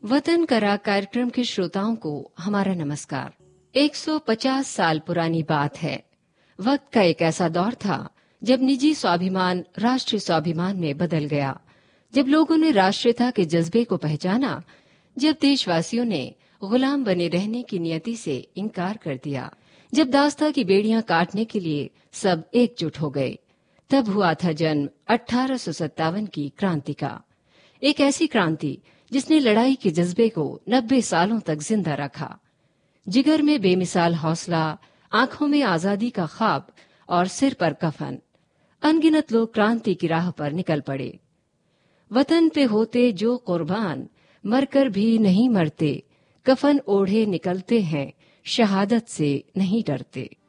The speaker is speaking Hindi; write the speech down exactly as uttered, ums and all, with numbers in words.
वतन करा कार्यक्रम के श्रोताओं को हमारा नमस्कार। एक सौ पचास साल पुरानी बात है। वक्त का एक ऐसा दौर था जब निजी स्वाभिमान राष्ट्रीय स्वाभिमान में बदल गया, जब लोगों ने राष्ट्रीयता के जज्बे को पहचाना, जब देशवासियों ने गुलाम बने रहने की नियति से इनकार कर दिया, जब दास्ता की बेड़ियां काटने के लिए सब एकजुट हो गए। तब हुआ था जन्म अठारह सौ सत्तावन की क्रांति का। एक ऐसी क्रांति जिसने लड़ाई के जज्बे को नब्बे सालों तक जिंदा रखा। जिगर में बेमिसाल हौसला, आंखों में आजादी का ख्वाब और सिर पर कफन। अनगिनत लोग क्रांति की राह पर निकल पड़े। वतन पे होते जो कुर्बान, मरकर भी नहीं मरते, कफन ओढ़े निकलते हैं, शहादत से नहीं डरते।